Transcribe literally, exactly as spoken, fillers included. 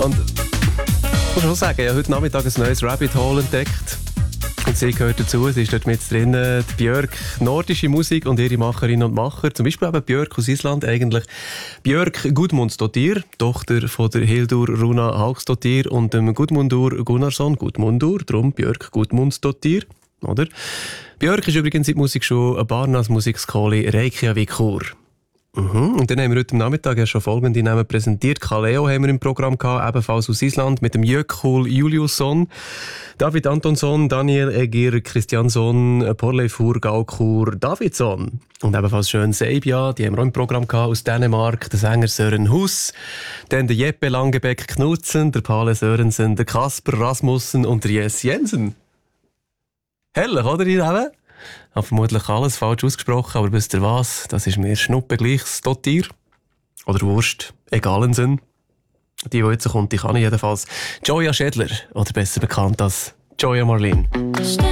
Und ich muss schon sagen, ich habe heute Nachmittag ein neues Rabbit Hole entdeckt. Und sie gehört dazu, sie ist dort mit drin, die Björk, nordische Musik und ihre Macherinnen und Macher. Zum Beispiel eben Björk aus Island eigentlich. Björk Gudmundsdottir, Tochter von der Hildur Runa Hauksdottir und dem Gudmundur Gunnarsson. Gudmundur, darum Björk Gudmundsdottir, oder? Björk ist übrigens in der Musikschule Barnas Musikskole Reykjavikur. Mhm. Und dann haben wir heute Nachmittag ja schon folgende Namen präsentiert. Kaleo haben wir im Programm gehabt, ebenfalls aus Island, mit dem Jökull Juliusson, David Antonsson, Daniel Egir Christiansson, Porleifur Gaukur Davidsson. Und ebenfalls schön Seibia, die haben wir auch im Programm gehabt, aus Dänemark, der Sänger Søren Huss, dann der Jeppe Langebeck Knudsen, der Pale Sørensen, der Kasper Rasmussen und der Jess Jensen. Herrlich, oder, ihr Leben? Ich habe vermutlich alles falsch ausgesprochen, aber wisst ihr was? Das ist mir Schnuppe gleich Dottir. Oder Wurst, egalen Sinn. Die, die jetzt kommt, die kann ich jedenfalls. Joya Schädler, oder besser bekannt als Joya Marlin.